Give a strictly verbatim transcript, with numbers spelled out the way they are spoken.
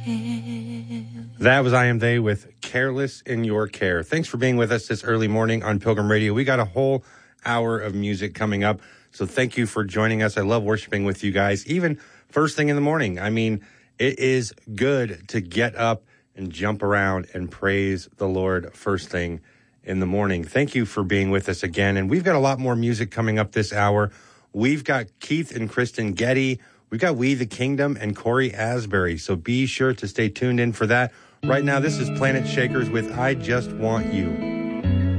That was I Am They with Careless in Your Care. Thanks for being with us this early morning on Pilgrim Radio. We got a whole hour of music coming up, so thank you for joining us. I love worshiping with you guys, even first thing in the morning. I mean, it is good to get up and jump around and praise the Lord first thing in the morning. Thank you for being with us again, and we've got a lot more music coming up this hour. We've got Keith and Kristen Getty. We've got We the Kingdom and Corey Asbury, so be sure to stay tuned in for that. Right now, this is Planet Shakers with I Just Want You.